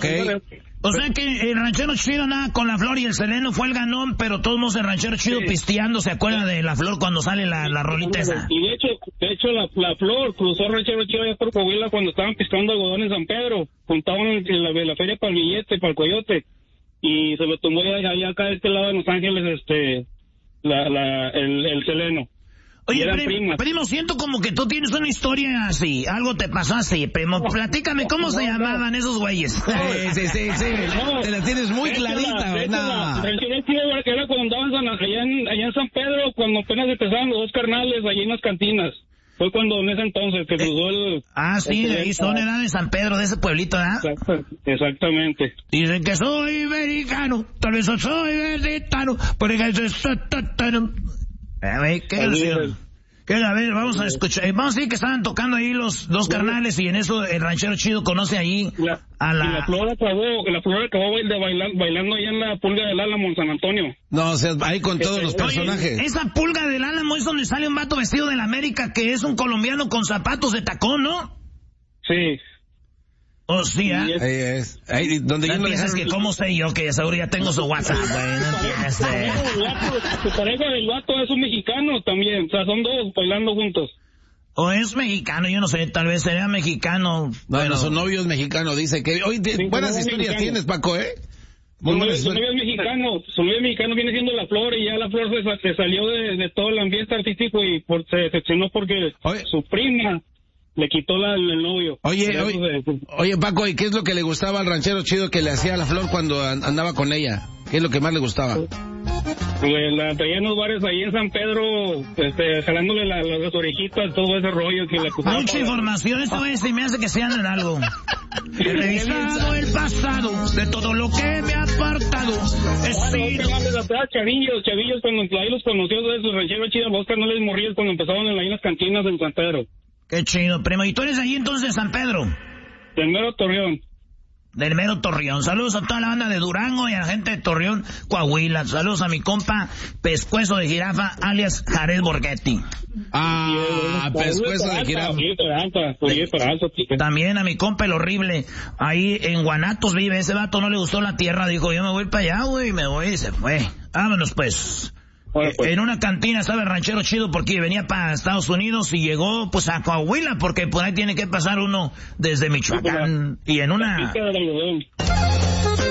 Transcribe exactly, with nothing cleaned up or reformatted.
Ok. O sea que el ranchero chido nada con la Flor y el Seleno fue el ganón, pero todos modos el ranchero chido sí. pisteando, ¿se acuerda de la Flor cuando sale la, la rolita esa? Y de hecho, de hecho la, la Flor cruzó el ranchero chido allá por Coahuila cuando estaban piscando algodón en San Pedro, juntaban en la, la feria para el billete, para el coyote, y se lo tomó allá, allá acá de este lado de Los Ángeles, este, la, la, el, el Seleno. Oye, primo, primo, siento como que tú tienes una historia así, algo te pasó así, primo. Platícame, ¿cómo no, se no, llamaban no. esos güeyes? Sí, sí, sí, sí. No, te la tienes muy clarita, ¿verdad? Era cuando andaban allá en, allá en San Pedro, cuando apenas empezaban los dos carnales, allí en las cantinas. Fue cuando en ese entonces que cruzó el... Eh, ah, sí, de ahí son, era de San Pedro, de ese pueblito, ¿verdad? Exacto, exactamente. Dicen que soy americano, tal vez soy vegetano, porque es... A ver, ¿qué canción? ¿Qué? A ver, vamos a escuchar. Vamos a decir que estaban tocando ahí los dos carnales y en eso el ranchero chido conoce ahí la, a la... Y la Flor acabó, la Flor acabó de bailar, bailando ahí en la Pulga del Álamo en San Antonio. No, o sea, ahí con todos este, los personajes. Oye, esa Pulga del Álamo es donde sale un vato vestido de la América que es un colombiano con zapatos de tacón, ¿no? Sí. Oh, sí, ¿eh? Sí, ahí es. Ahí, donde no piensas que cómo sé yo que seguro ya tengo su WhatsApp, güey, no entiendes. Su pareja del vato es un mexicano también, o sea, son dos bailando juntos. O es mexicano, yo no sé, tal vez sería mexicano. Bueno, bueno su novio es mexicano, dice que... Oye, sí, buenas historias mexicano. Tienes, Paco, ¿eh? Su novio, su novio es mexicano, su novio es mexicano, viene siendo la Flor y ya la Flor se, se salió de, de todo el ambiente artístico y por, se decepcionó porque Oye. su prima... Le quitó la, el novio. Oye, oye, de... oye, Paco, ¿y qué es lo que le gustaba al ranchero chido que le hacía a la Flor cuando andaba con ella? ¿Qué es lo que más le gustaba? Pues la traía en los bares ahí en San Pedro, este, jalándole la, las orejitas, todo ese rollo que le acusaba. Mucha información, esto es, y me hace que sean en algo. He revisado el pasado de todo lo que me ha apartado. He sido... Chavillos, chavillos, cuando ahí los conoció de su ranchero chido, Oscar no les morría cuando empezaban en, ahí en las cantinas en San Pedro. Qué chido, primo. ¿Y tú eres ahí entonces de San Pedro? Del mero Torreón. Del mero Torreón. Saludos a toda la banda de Durango y a la gente de Torreón, Coahuila. Saludos a mi compa Pescuezo de Jirafa, alias Jared Borghetti. Ah, Pescuezo de Jirafa. También a mi compa el horrible. Ahí en Guanatos vive. Ese vato no le gustó la tierra. Dijo, yo me voy para allá, güey. Me voy y se fue. Vámonos, pues. Bueno, pues. En una cantina estaba el ranchero chido porque venía para Estados Unidos y llegó pues a Coahuila porque por ahí tiene que pasar uno desde Michoacán y en una...